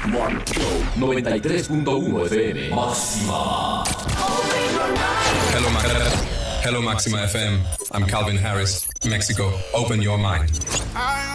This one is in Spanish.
93.1 FM. Máxima. Hello, Maxima FM. I'm Calvin Harris, Mexico. Open your mind.